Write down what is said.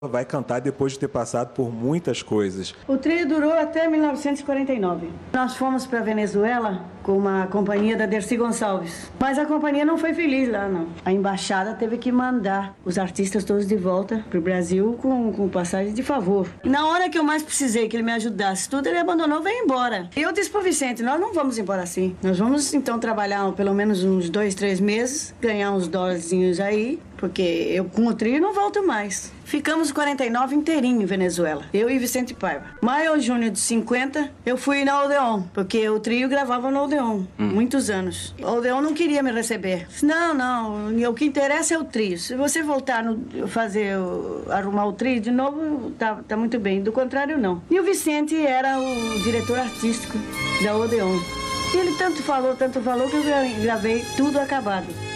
vai cantar depois de ter passado por muitas coisas. O trio durou até 1949. Nós fomos para Venezuela com uma companhia da Dercy Gonçalves. Mas a companhia não foi feliz lá, não. A embaixada teve que mandar os artistas todos de volta para o Brasil com passagem de favor. E na hora que eu mais precisei que ele me ajudasse tudo, ele abandonou e veio embora. E eu disse para o Vicente, nós não vamos embora assim. Nós vamos então trabalhar pelo menos uns 2, 3 meses, ganhar uns dólarzinhos aí, porque eu com o trio não volto mais. Ficamos 49 inteirinho em Venezuela, eu e Vicente Paiva. Maio ou junho de 50, eu fui na Odeon, porque o trio gravava no Odeon, muitos anos. O Odeon não queria me receber. Disse, não, o que interessa é o trio. Se você voltar arrumar o trio de novo, tá muito bem. Do contrário, não. E o Vicente era o diretor artístico da Odeon. E ele tanto falou que eu gravei tudo acabado.